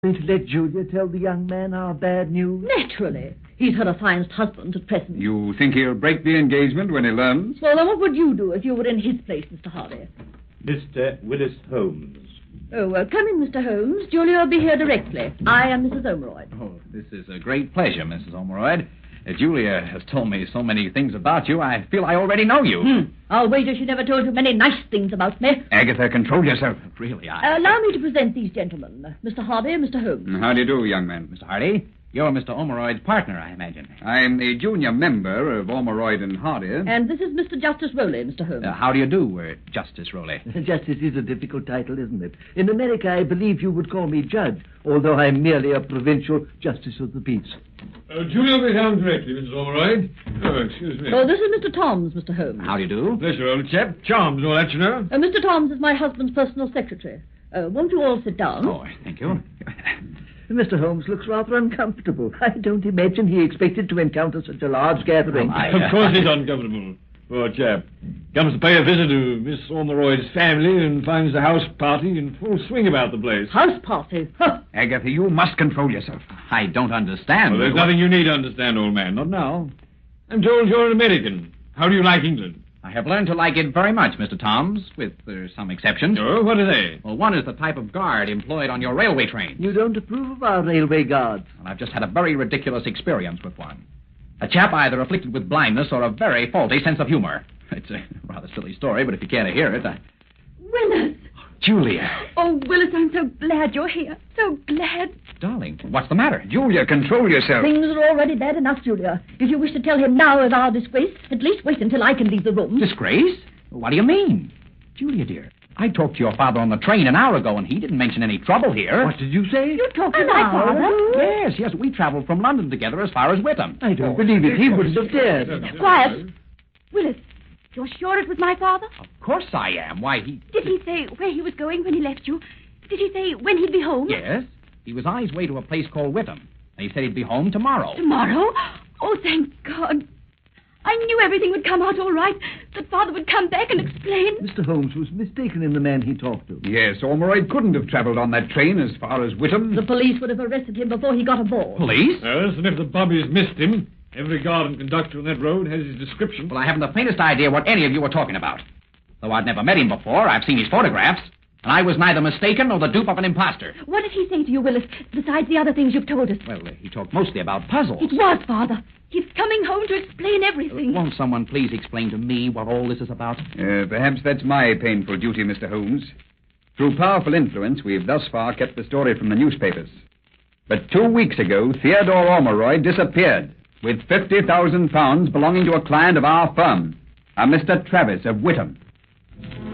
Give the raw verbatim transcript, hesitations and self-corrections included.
Going to let Julia tell the young man our bad news? Naturally. He's her affianced husband at present. You think he'll break the engagement when he learns? Well, then what would you do if you were in his place, Mister Hardy? Mister Willis Holmes. Oh, uh, come in, Mister Holmes. Julia will be here directly. I am Missus Ormeroyd. Oh, this is a great pleasure, Missus Ormeroyd. Uh, Julia has told me so many things about you, I feel I already know you. Hmm. I'll wager she never told you many nice things about me. Agatha, control yourself. Really, I... Uh, allow me to present these gentlemen, uh, Mister Hardy and Mister Holmes. How do you do, young man? Mister Hardy, you're Mister Ormeroyd's partner, I imagine. I'm the junior member of Ormeroyd and Hardy. And this is Mister Justice Rowley, Mister Holmes. Uh, how do you do, uh, Justice Rowley? Justice is a difficult title, isn't it? In America, I believe you would call me judge, although I'm merely a provincial justice of the peace. Uh, Julia will be down directly, Missus Ormeroyd. Oh, excuse me. Oh, this is Mister Toms, Mister Holmes. How do you do? Pleasure, old chap. Charms and all that, you know. Uh, Mister Toms is my husband's personal secretary. Uh, won't you all sit down? Oh, thank you. Mister Holmes looks rather uncomfortable. I don't imagine he expected to encounter such a large gathering. Well, I, uh... Of course he's uncomfortable. Poor chap. Comes to pay a visit to Miss Ormeroyd's family and finds the house party in full swing about the place. House party? Huh. Agatha, you must control yourself. I don't understand. Well, there's nothing you need to understand, old man. Not now. I'm told you're an American. How do you like England? I have learned to like it very much, Mister Toms, with uh, some exceptions. Oh, what are they? Well, one is the type of guard employed on your railway train. You don't approve of our railway guards? Well, I've just had a very ridiculous experience with one. A chap either afflicted with blindness or a very faulty sense of humor. It's a rather silly story, but if you care to hear it, I... Willis! Julia! Oh, Willis, I'm so glad you're here. So glad. Darling, what's the matter? Julia, control yourself. Things are already bad enough, Julia. If you wish to tell him now of our disgrace, at least wait until I can leave the room. Disgrace? What do you mean? Julia, dear, I talked to your father on the train an hour ago, and he didn't mention any trouble here. What did you say? You talked to my father? Yes, yes, we traveled from London together as far as Witham. I don't believe it. He wouldn't have dared. Quiet. Willis, you're sure it was my father? Of course I am. Why, he... Did he say where he was going when he left you? Did he say when he'd be home? Yes. He was on his way to a place called Witham. And he said he'd be home tomorrow. Tomorrow? Oh, thank God. I knew everything would come out all right. That father would come back and explain. Mister Holmes was mistaken in the man he talked to. Yes, Ormeroyd couldn't have travelled on that train as far as Witham. The police would have arrested him before he got aboard. Police? Yes, and if the bobbies missed him, every guard and conductor on that road has his description. Well, I haven't the faintest idea what any of you are talking about. Though I've never met him before, I've seen his photographs. And I was neither mistaken nor the dupe of an imposter. What did he say to you, Willis, besides the other things you've told us? Well, uh, he talked mostly about puzzles. It was, Father. He's coming home to explain everything. Uh, won't someone please explain to me what all this is about? Uh, perhaps that's my painful duty, Mister Holmes. Through powerful influence, we've thus far kept the story from the newspapers. But two weeks ago, Theodore Ormeroyd disappeared with fifty thousand pounds belonging to a client of our firm, a Mister Travis of Witham.